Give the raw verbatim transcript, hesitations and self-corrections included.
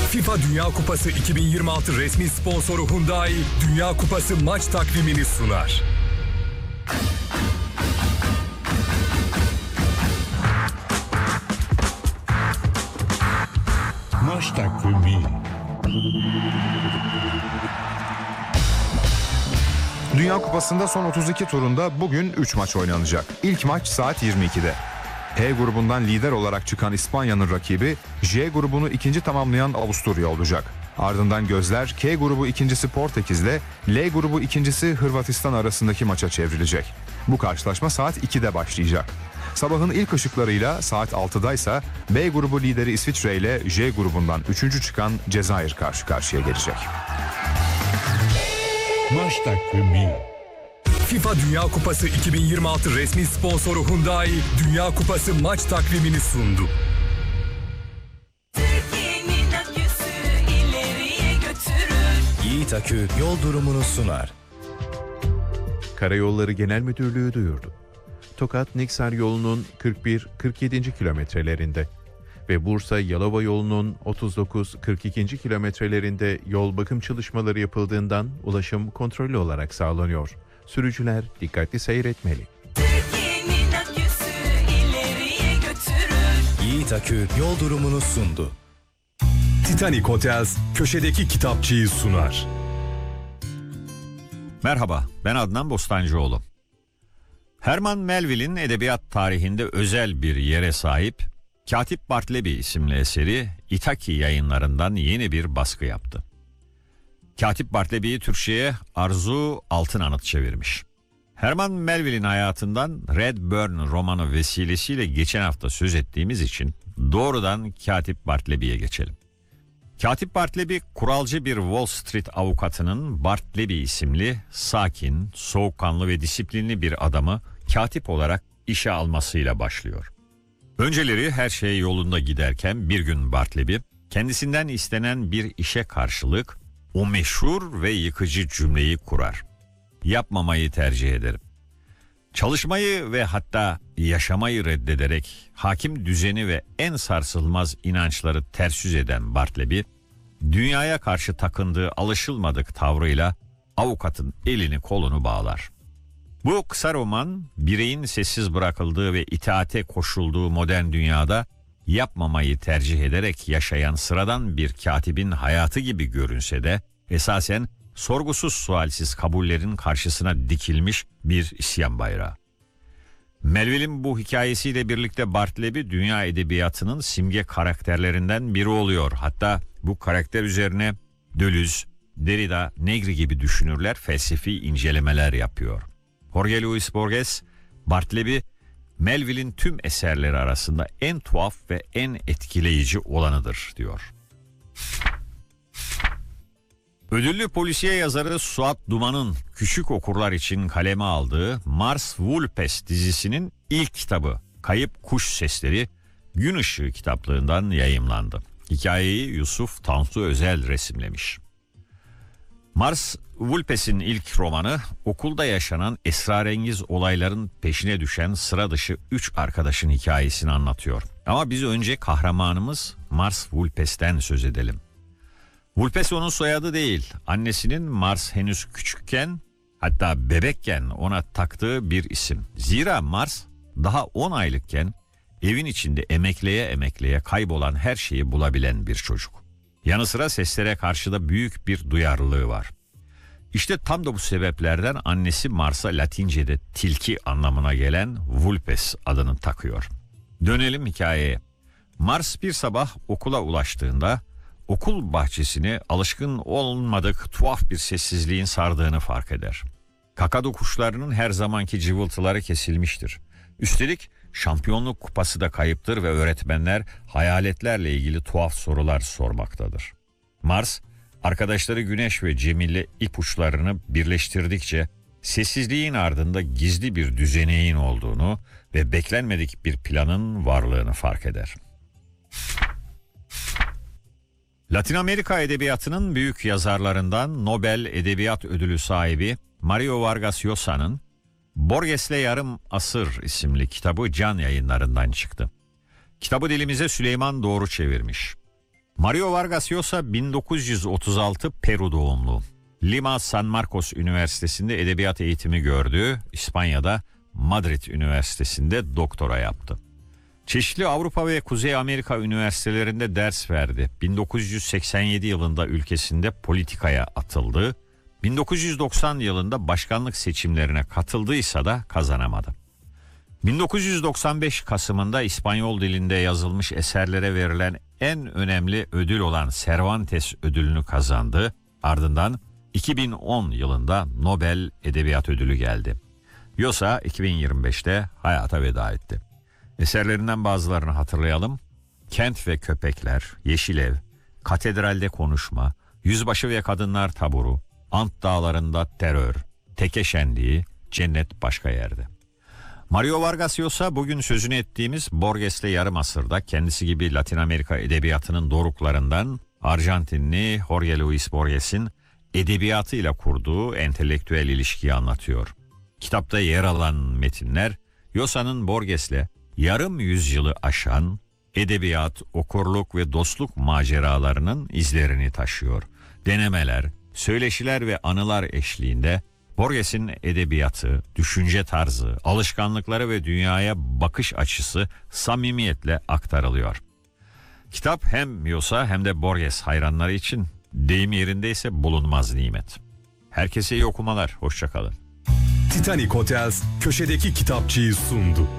FIFA Dünya Kupası iki bin yirmi altı resmi sponsoru Hyundai, Dünya Kupası maç takvimini sunar. Maç takvimi. Dünya Kupası'nda son otuz iki turunda bugün üç maç oynanacak. İlk maç saat yirmi ikide. H grubundan lider olarak çıkan İspanya'nın rakibi J grubunu ikinci tamamlayan Avusturya olacak. Ardından gözler K grubu ikincisi Portekiz'le L grubu ikincisi Hırvatistan arasındaki maça çevrilecek. Bu karşılaşma saat ikide başlayacak. Sabahın ilk ışıklarıyla saat altıda ise B grubu lideri İsviçre ile J grubundan üçüncü çıkan Cezayir karşı karşıya gelecek. Maç takvimi. FIFA Dünya Kupası iki bin yirmi altı resmi sponsoru Hyundai, Dünya Kupası maç takvimini sundu. Türkiye'nin aküsü ileriye götürür. Yiğit Akü yol durumunu sunar. Karayolları Genel Müdürlüğü duyurdu. Tokat-Niksar yolunun kırk bir kırk yedinci kilometrelerinde ve Bursa-Yalova yolunun otuz dokuz kırk ikinci kilometrelerinde yol bakım çalışmaları yapıldığından ulaşım kontrollü olarak sağlanıyor. Sürücüler dikkatli seyretmeli. Türkiye'nin aküsü ileriye götürür. Yiğit Akü yol durumunu sundu. Titanic Hotels, köşedeki kitapçıyı sunar. Merhaba, ben Adnan Bostancıoğlu. Herman Melville'in edebiyat tarihinde özel bir yere sahip Katip Bartleby isimli eseri İtaki Yayınları'ndan yeni bir baskı yaptı. Katip Bartleby'yi Türkçe'ye Arzu Altınanıt çevirmiş. Herman Melville'in hayatından Redburn romanı vesilesiyle geçen hafta söz ettiğimiz için doğrudan Katip Bartleby'ye geçelim. Katip Bartleby, kuralcı bir Wall Street avukatının Bartleby isimli sakin, soğukkanlı ve disiplinli bir adamı katip olarak işe almasıyla başlıyor. Önceleri her şey yolunda giderken bir gün Bartleby kendisinden istenen bir işe karşılık o meşhur ve yıkıcı cümleyi kurar. Yapmamayı tercih ederim. Çalışmayı ve hatta yaşamayı reddederek hakim düzeni ve en sarsılmaz inançları ters yüz eden Bartleby, dünyaya karşı takındığı alışılmadık tavrıyla avukatın elini kolunu bağlar. Bu kısa roman, bireyin sessiz bırakıldığı ve itaate koşulduğu modern dünyada yapmamayı tercih ederek yaşayan sıradan bir katibin hayatı gibi görünse de esasen sorgusuz sualsiz kabullerin karşısına dikilmiş bir isyan bayrağı. Melville'in bu hikayesiyle birlikte Bartleby dünya edebiyatının simge karakterlerinden biri oluyor. Hatta bu karakter üzerine Deleuze, Derrida, Negri gibi düşünürler felsefi incelemeler yapıyor. Jorge Luis Borges, Bartleby, Melville'in tüm eserleri arasında en tuhaf ve en etkileyici olanıdır diyor. Ödüllü polisiye yazarı Suat Duman'ın küçük okurlar için kaleme aldığı Mars Vulpes dizisinin ilk kitabı Kayıp Kuş Sesleri Gün Işığı kitaplığından yayımlandı. Hikayeyi Yusuf Tansu Özel resimlemiş. Mars Vulpes'in ilk romanı okulda yaşanan esrarengiz olayların peşine düşen sıra dışı üç arkadaşın hikayesini anlatıyor. Ama biz önce kahramanımız Mars Vulpes'ten söz edelim. Vulpes onun soyadı değil, annesinin Mars henüz küçükken, hatta bebekken ona taktığı bir isim. Zira Mars daha on aylıkken evin içinde emekleye emekleye kaybolan her şeyi bulabilen bir çocuk. Yanı sıra seslere karşı da büyük bir duyarlılığı var. İşte tam da bu sebeplerden annesi Mars'a Latince'de tilki anlamına gelen Vulpes adını takıyor. Dönelim hikayeye. Mars bir sabah okula ulaştığında okul bahçesini alışkın olmadık tuhaf bir sessizliğin sardığını fark eder. Kakadu kuşlarının her zamanki cıvıltıları kesilmiştir. Üstelik şampiyonluk kupası da kayıptır ve öğretmenler hayaletlerle ilgili tuhaf sorular sormaktadır. Mars, arkadaşları Güneş ve Cemil'le ipuçlarını birleştirdikçe sessizliğin ardında gizli bir düzeneğin olduğunu ve beklenmedik bir planın varlığını fark eder. Latin Amerika edebiyatının büyük yazarlarından Nobel Edebiyat Ödülü sahibi Mario Vargas Llosa'nın Borges'le Yarım Asır isimli kitabı Can Yayınları'ndan çıktı. Kitabı dilimize Süleyman Doğru çevirmiş. Mario Vargas Llosa bin dokuz yüz otuz altı Peru doğumlu. Lima San Marcos Üniversitesi'nde edebiyat eğitimi gördü. İspanya'da Madrid Üniversitesi'nde doktora yaptı. Çeşitli Avrupa ve Kuzey Amerika üniversitelerinde ders verdi. bin dokuz yüz seksen yedi yılında ülkesinde politikaya atıldı. bin dokuz yüz doksan yılında başkanlık seçimlerine katıldıysa da kazanamadı. bin dokuz yüz doksan beş Kasım'ında İspanyol dilinde yazılmış eserlere verilen en önemli ödül olan Cervantes ödülünü kazandı. Ardından iki bin on yılında Nobel Edebiyat Ödülü geldi. Llosa iki bin yirmi beşte hayata veda etti. Eserlerinden bazılarını hatırlayalım. Kent ve Köpekler, Yeşil Ev, Katedralde Konuşma, Yüzbaşı ve Kadınlar Taburu, Ant Dağlarında Terör, Teke Şenliği, Cennet Başka Yerde. Mario Vargas Llosa bugün sözünü ettiğimiz Borges'le yarım asırda kendisi gibi Latin Amerika edebiyatının doruklarından Arjantinli Jorge Luis Borges'in edebiyatıyla kurduğu entelektüel ilişkiyi anlatıyor. Kitapta yer alan metinler Llosa'nın Borges'le yarım yüzyılı aşan edebiyat, okurluk ve dostluk maceralarının izlerini taşıyor. Denemeler, söyleşiler ve anılar eşliğinde Borges'in edebiyatı, düşünce tarzı, alışkanlıkları ve dünyaya bakış açısı samimiyetle aktarılıyor. Kitap hem Llosa hem de Borges hayranları için deyim yerindeyse bulunmaz nimet. Herkese iyi okumalar, hoşça kalın. Titanic Hotels köşedeki kitapçıyı sundu.